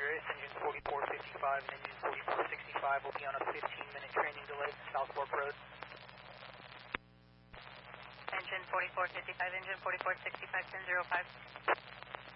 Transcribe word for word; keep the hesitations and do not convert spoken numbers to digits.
Andreas, engine forty-four fifty-five and engine forty-four sixty-five will be on a fifteen minute training delay to South Fork Road. Engine forty-four fifty-five, engine forty-four sixty-five, ten zero five.